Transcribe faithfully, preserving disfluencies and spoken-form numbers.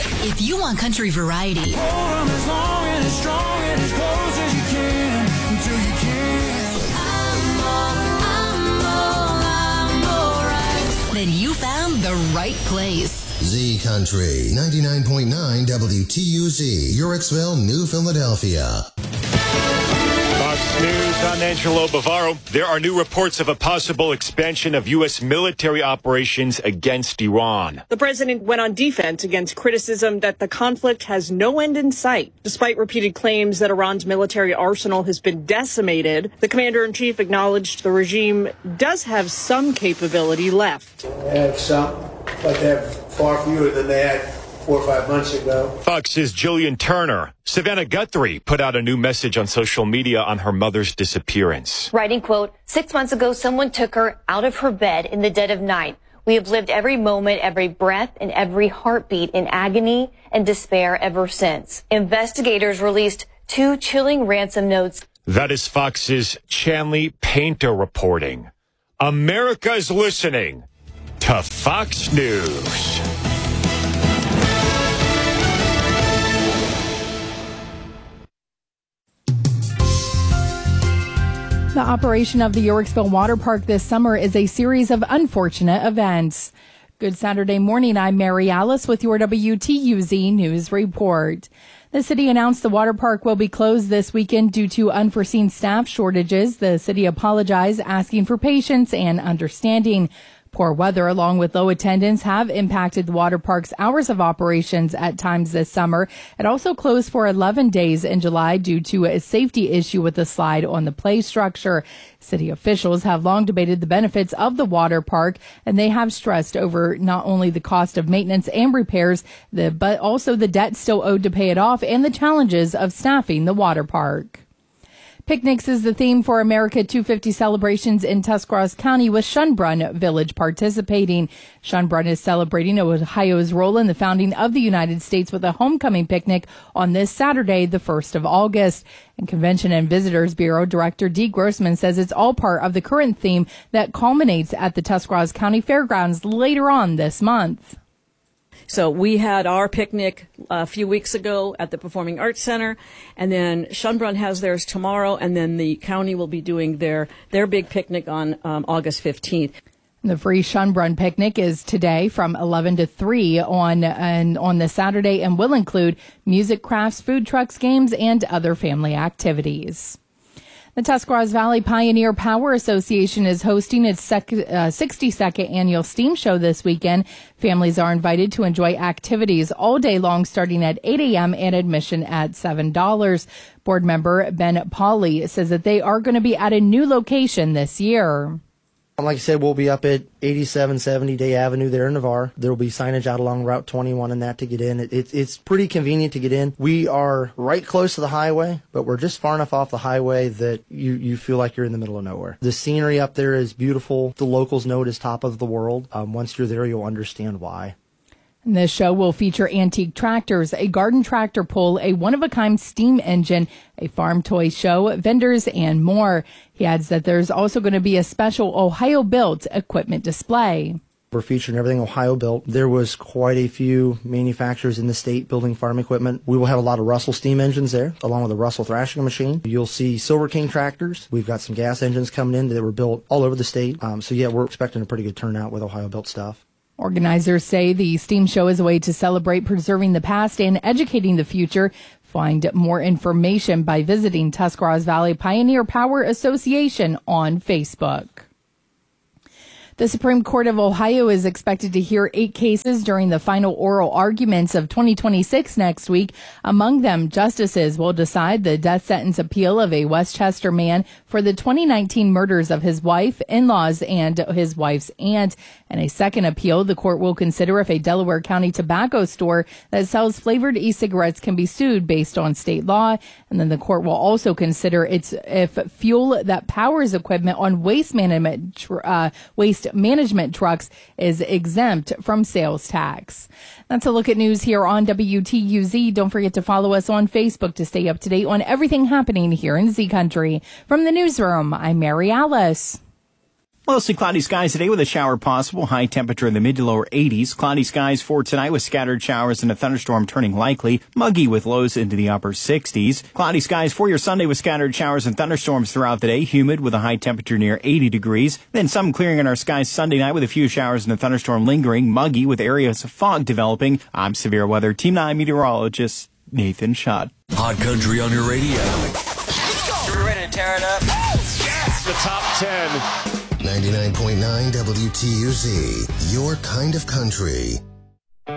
If you want country variety, hold on as long and as strong and as close as you can until you can. I'm all, I'm all, I'm all right. Then you found the right place. Z Country ninety-nine point nine W T U Z, Yorksville, New Philadelphia. Fox News, I'm Angelo Bavaro. There are new reports of a possible expansion of U S military operations against Iran. The president went on defense against criticism that the conflict has no end in sight. Despite repeated claims that Iran's military arsenal has been decimated, the commander-in-chief acknowledged the regime does have some capability left. They have some, but they have far fewer than they had four or five months ago. Fox's Jillian Turner. Savannah Guthrie put out a new message on social media on her mother's disappearance. Writing, quote, six months ago, someone took her out of her bed in the dead of night. We have lived every moment, every breath, and every heartbeat in agony and despair ever since. Investigators released two chilling ransom notes. That is Fox's Chanley Painter reporting. America is listening to Fox News. The operation of the Yorksville Water Park this summer is a series of unfortunate events. Good Saturday morning, I'm Mary Alice with your W T U Z News Report. The city announced the water park will be closed this weekend due to unforeseen staff shortages. The city apologized, asking for patience and understanding. Poor weather, along with low attendance, have impacted the water park's hours of operations at times this summer. It also closed for eleven days in July due to a safety issue with the slide on the play structure. City officials have long debated the benefits of the water park, and they have stressed over not only the cost of maintenance and repairs, the, but also the debt still owed to pay it off and the challenges of staffing the water park. Picnics is the theme for America two fifty celebrations in Tuscarawas County, with Schönbrunn Village participating. Schönbrunn is celebrating Ohio's role in the founding of the United States with a homecoming picnic on this Saturday, the first of August. And Convention and Visitors Bureau Director Dee Grossman says it's all part of the current theme that culminates at the Tuscarawas County Fairgrounds later on this month. So we had our picnic a few weeks ago at the Performing Arts Center, and then Schönbrunn has theirs tomorrow, and then the county will be doing their, their big picnic on um, August fifteenth. The free Schönbrunn picnic is today from eleven to three on and on the Saturday, and will include music, crafts, food trucks, games, and other family activities. The Tuscarawas Valley Pioneer Power Association is hosting its sec- uh, sixty-second annual STEAM show this weekend. Families are invited to enjoy activities all day long, starting at eight a.m. and admission at seven dollars. Board member Ben Pauley says that they are going to be at a new location this year. Like I said, we'll be up at eighty-seven seventy Day Avenue there in Navarre. There will be signage out along Route twenty-one and that to get in. It, it, it's pretty convenient to get in. We are right close to the highway, but we're just far enough off the highway that you, you feel like you're in the middle of nowhere. The scenery up there is beautiful. The locals know it is top of the world. Um, once you're there, you'll understand why. This show will feature antique tractors, a garden tractor pull, a one-of-a-kind steam engine, a farm toy show, vendors, and more. He adds that there's also going to be a special Ohio-built equipment display. We're featuring everything Ohio-built. There was quite a few manufacturers in the state building farm equipment. We will have a lot of Russell steam engines there, along with a Russell thrashing machine. You'll see Silver King tractors. We've got some gas engines coming in that were built all over the state. Um, so, yeah, we're expecting a pretty good turnout with Ohio-built stuff. Organizers say the STEAM show is a way to celebrate preserving the past and educating the future. Find more information by visiting Tuscarawas Valley Pioneer Power Association on Facebook. The Supreme Court of Ohio is expected to hear eight cases during the final oral arguments of twenty twenty-six next week. Among them, justices will decide the death sentence appeal of a Westchester man for the twenty nineteen murders of his wife, in-laws, and his wife's aunt. In a second appeal, the court will consider if a Delaware County tobacco store that sells flavored e-cigarettes can be sued based on state law. And then the court will also consider its if fuel that powers equipment on waste management uh, waste management trucks is exempt from sales tax. That's a look at news here on W T U Z. Don't forget to follow us on Facebook to stay up to date on everything happening here in Z Country. From the newsroom, I'm Mary Alice. Mostly cloudy skies today with a shower possible. High temperature in the mid to lower eighties. Cloudy skies for tonight with scattered showers and a thunderstorm turning likely. Muggy with lows into the upper sixties. Cloudy skies for your Sunday with scattered showers and thunderstorms throughout the day. Humid with a high temperature near eighty degrees. Then some clearing in our skies Sunday night with a few showers and a thunderstorm lingering. Muggy with areas of fog developing. I'm Severe Weather Team nine meteorologist Nathan Schott. Hot Country on your radio. You're ready to tear it up? The top ten. ninety-nine point nine W T U Z, your kind of country.